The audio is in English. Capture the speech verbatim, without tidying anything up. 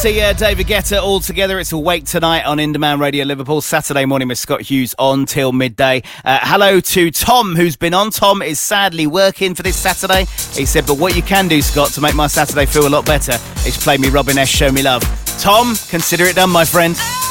see uh, David Guetta all together. It's Awake Tonight on In-Demand Radio Liverpool. Saturday morning with Scott Hughes on till midday. Uh, hello to Tom, who's been on. Tom is sadly working for this Saturday. He said, but what you can do, Scott, to make my Saturday feel a lot better is play me Robin S. Show Me Love. Tom, consider it done, my friend.